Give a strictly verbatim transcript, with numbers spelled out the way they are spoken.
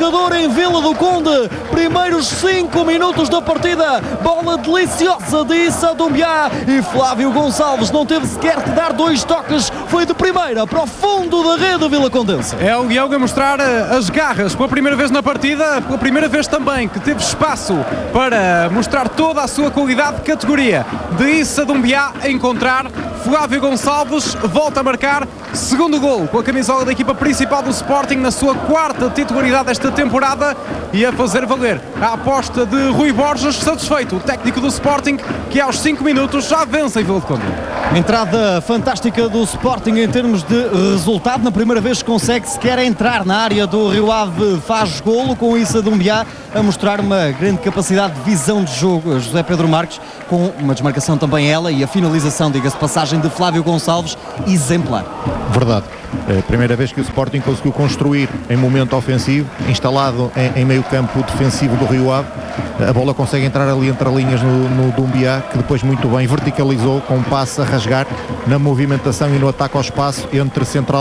marcador em Vila do Conde. Primeiros cinco minutos da partida, bola deliciosa de Issa Doumbia e Flávio Gonçalves não teve sequer que dar dois toques, foi de primeira para o fundo da rede vilacondense. É o Diogo a mostrar as garras pela primeira vez na partida, pela primeira vez também que teve espaço para mostrar toda a sua qualidade de categoria. De Issa Doumbia a encontrar Flávio Gonçalves, volta a marcar segundo gol com a camisola da equipa principal do Sporting na sua quarta titularidade desta temporada e a fazer valer a aposta de Rui Borges, satisfeito o técnico do Sporting que aos cinco minutos já vence em Vila do Conde. Entrada fantástica do Sporting em termos de resultado, na primeira vez consegue sequer entrar na área do Rio Ave, faz golo com Issa Doumbia a mostrar uma grande capacidade de visão de jogo. José Pedro Marques com uma desmarcação também ela e a finalização, diga-se passagem, de Flávio Gonçalves, exemplar. Verdade. É a primeira vez que o Sporting conseguiu construir em momento ofensivo, instalado em, em meio campo defensivo do Rio Ave. A bola consegue entrar ali entre linhas no, no Doumbia, que depois muito bem verticalizou com um passe a rasgar na movimentação e no ataque ao espaço entre central